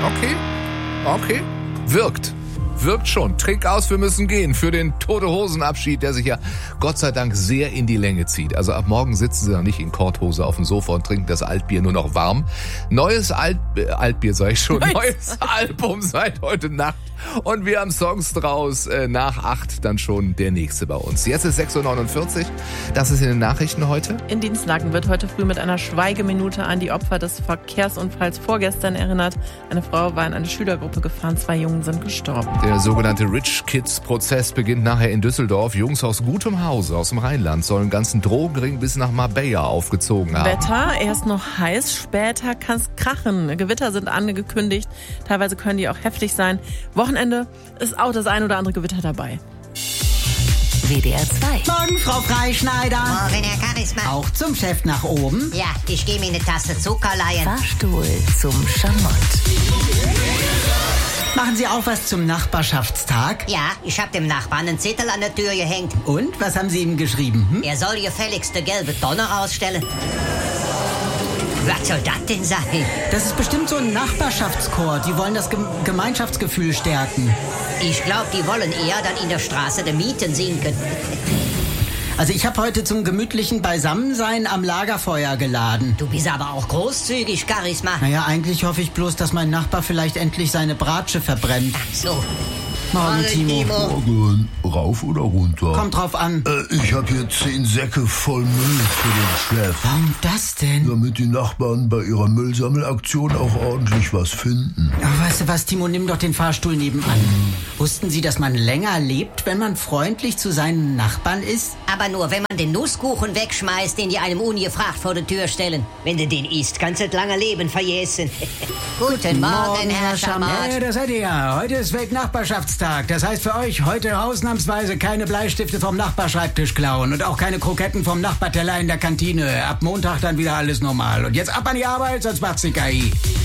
Okay. Wirkt schon. Trink aus, wir müssen gehen. Für den Tote-Hosen-Abschied, der sich ja Gott sei Dank sehr in die Länge zieht. Also ab morgen sitzen sie noch nicht in Korthose auf dem Sofa und trinken das Altbier nur noch warm. Neues Altbier, sag ich schon. Neues Album seit heute Nacht. Und wir haben Songs draus. Nach 8 dann schon der nächste bei uns. Jetzt ist 6.49 Uhr. Das ist in den Nachrichten heute. In Dienstlaken wird heute früh mit einer Schweigeminute an die Opfer des Verkehrsunfalls vorgestern erinnert. Eine Frau war in eine Schülergruppe gefahren, 2 Jungen sind gestorben. Der sogenannte Rich Kids Prozess beginnt nachher in Düsseldorf. Jungs aus gutem Hause aus dem Rheinland sollen einen ganzen Drogenring bis nach Marbella aufgezogen haben. Wetter, erst noch heiß, später kann es krachen. Gewitter sind angekündigt, teilweise können die auch heftig sein. Wochenende ist auch das ein oder andere Gewitter dabei. WDR 2. Morgen, Frau Freischneider. Morgen, Herr Charisma. Auch zum Chef nach oben. Ja, ich gehe mir eine Tasse Zucker leihen. Fahrstuhl zum Schamott. Machen Sie auch was zum Nachbarschaftstag? Ja, ich hab dem Nachbarn einen Zettel an der Tür gehängt. Und, was haben Sie ihm geschrieben? Er soll gefälligst die gelbe Tonne rausstellen. Was soll das denn sein? Das ist bestimmt so ein Nachbarschaftschor. Die wollen das Gemeinschaftsgefühl stärken. Ich glaube, die wollen eher dann in der Straße die Mieten sinken. Also ich habe heute zum gemütlichen Beisammensein am Lagerfeuer geladen. Du bist aber auch großzügig, Charisma. Naja, eigentlich hoffe ich bloß, dass mein Nachbar vielleicht endlich seine Bratsche verbrennt. Ach so. Morgen, Timo. Morgen. Rauf oder runter? Kommt drauf an. Ich habe hier 10 Säcke voll Müll für den Chef. Warum das denn? Damit die Nachbarn bei ihrer Müllsammelaktion auch ordentlich was finden. Ach, weißt du was, Timo, nimm doch den Fahrstuhl nebenan. Wussten Sie, dass man länger lebt, wenn man freundlich zu seinen Nachbarn ist? Aber nur, wenn man den Nusskuchen wegschmeißt, den die einem ungefragt vor die Tür stellen. Wenn du den isst, kannst du das lange Leben vergessen. Guten Morgen, Herr Schamott. Ja, das seid ihr ja. Heute ist Weltnachbarschaftstag. Das heißt für euch heute ausnahmsweise keine Bleistifte vom Nachbarschreibtisch klauen und auch keine Kroketten vom Nachbarteller in der Kantine. Ab Montag dann wieder alles normal. Und jetzt ab an die Arbeit, sonst macht's die KI.